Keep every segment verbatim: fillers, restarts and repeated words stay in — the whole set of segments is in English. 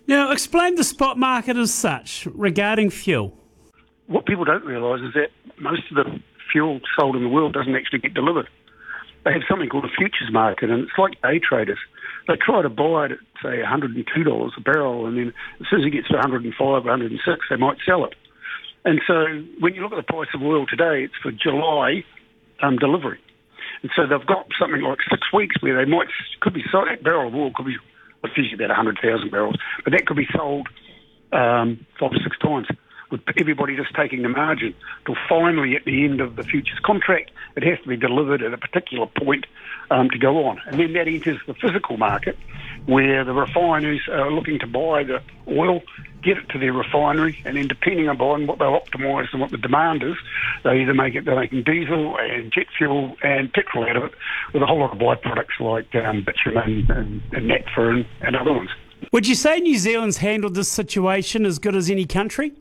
Now, explain the spot market as such regarding fuel. What people don't realise is that most of the fuel sold in the world doesn't actually get delivered. They have something called a futures market, and it's like day traders. They try to buy it at, say, one hundred two dollars a barrel, and then as soon as it gets to one hundred five, one hundred six, they might sell it. And so when you look at the price of oil today, it's for July um, delivery. And so they've got something like six weeks where they might, could be sold, that barrel of oil could be, well, it's usually about one hundred thousand barrels, but that could be sold um, five or six times, with everybody just taking the margin, till finally at the end of the futures contract, it has to be delivered at a particular point um, to go on. And then that enters the physical market, where the refiners are looking to buy the oil, get it to their refinery, and then depending upon what they'll optimise and what the demand is, they either make it, they're making diesel and jet fuel and petrol out of it, with a whole lot of byproducts like um, bitumen and, and naphtha and, and other ones. Would you say New Zealand's handled this situation as good as any country?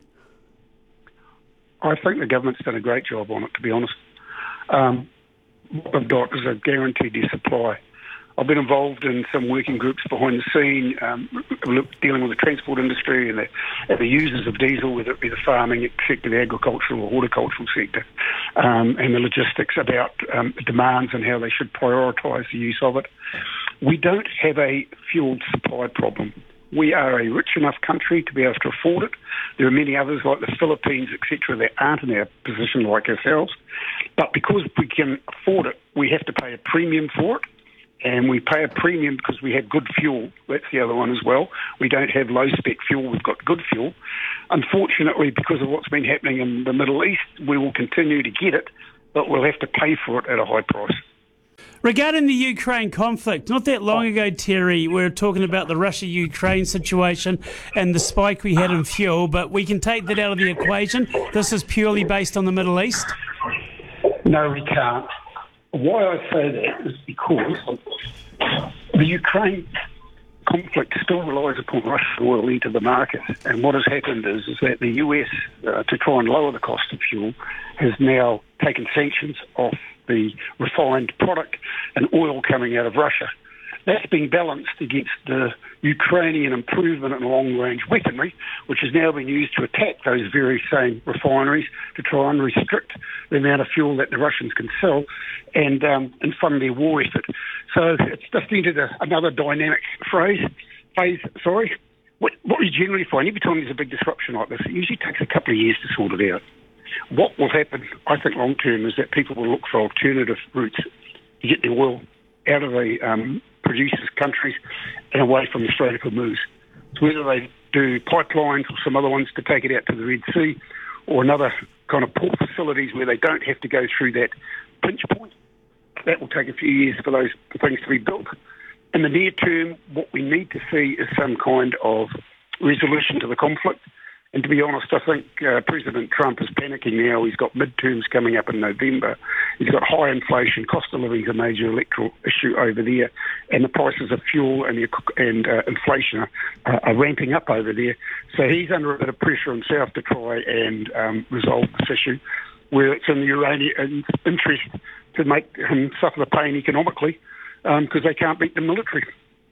I think the government's done a great job on it, to be honest. Um, what they've got is a guaranteed their supply. I've been involved in some working groups behind the scene, um, dealing with the transport industry and the, and the users of diesel, whether it be the farming sector, the agricultural or horticultural sector, um, and the logistics about um, demands and how they should prioritise the use of it. We don't have a fuel supply problem. We are a rich enough country to be able to afford it. There are many others like the Philippines, et cetera, that aren't in our position like ourselves. But because we can afford it, we have to pay a premium for it. And we pay a premium because we have good fuel. That's the other one as well. We don't have low-spec fuel. We've got good fuel. Unfortunately, because of what's been happening in the Middle East, we will continue to get it, but we'll have to pay for it at a high price. Regarding the Ukraine conflict, not that long ago, Terry, we were talking about the Russia-Ukraine situation and the spike we had in fuel, but we can take that out of the equation. This is purely based on the Middle East? No, we can't. Why I say that is because the Ukraine conflict still relies upon Russian oil into the market. And what has happened is, is that the U S, uh, to try and lower the cost of fuel, has now taken sanctions off the refined product and oil coming out of Russia. That's being balanced against the Ukrainian improvement in long-range weaponry, which has now been used to attack those very same refineries to try and restrict the amount of fuel that the Russians can sell and, um, and fund their war effort. So it's just entered a, another dynamic phrase, phase, sorry. What, what we generally find, every time there's a big disruption like this, it usually takes a couple of years to sort it out. What will happen, I think, long-term, is that people will look for alternative routes to get their oil out of the um, producers' countries and away from the Strait of Hormuz. So whether they do pipelines or some other ones to take it out to the Red Sea, or another kind of port facilities where they don't have to go through that pinch point, that will take a few years for those things to be built. In the near term, what we need to see is some kind of resolution to the conflict. And to be honest, I think uh, President Trump is panicking now. He's got midterms coming up in November. He's got high inflation. Cost of living is a major electoral issue over there. And the prices of fuel and, the, and uh, inflation are, are ramping up over there. So he's under a bit of pressure himself to try and um, resolve this issue, where it's in the Iranian interest to make him suffer the pain economically because um, they can't beat the military.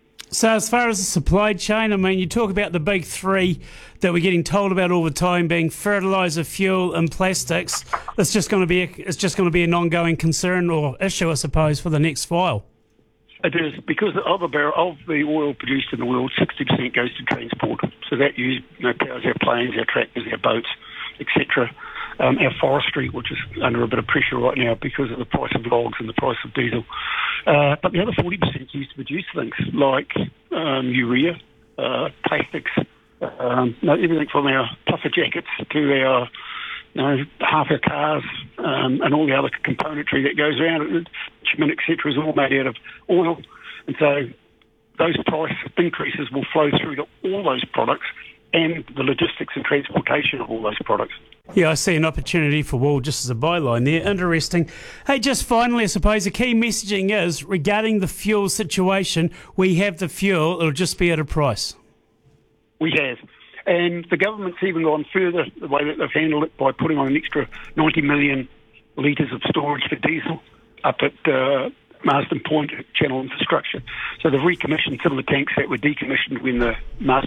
So as far as the supply chain, I mean, you talk about the big three that we're getting told about all the time being fertiliser, fuel and plastics. It's just going to be a, it's just going to be an ongoing concern or issue, I suppose, for the next while. It is, because of the barrel of the oil produced in the world, sixty percent goes to transport. So that use, you know, powers our planes, our tractors, our boats, et cetera. Um, our forestry, which is under a bit of pressure right now because of the price of logs and the price of diesel. Uh, but the other forty percent is used to produce things like um, urea, uh, plastics, um, you know, everything from our puffer jackets to our, you know, half our cars um, and all the other componentry that goes around it, bitumen, et cetera, is all made out of oil. And so those price increases will flow through to all those products and the logistics and transportation of all those products. Yeah, I see an opportunity for wool just as a byline there. Interesting. Hey, just finally, I suppose the key messaging is regarding the fuel situation, we have the fuel, it'll just be at a price. We have. And the government's even gone further, the way that they've handled it, by putting on an extra ninety million litres of storage for diesel up at uh, Marsden Point Channel Infrastructure. So they've recommissioned some of the tanks that were decommissioned when the Marsden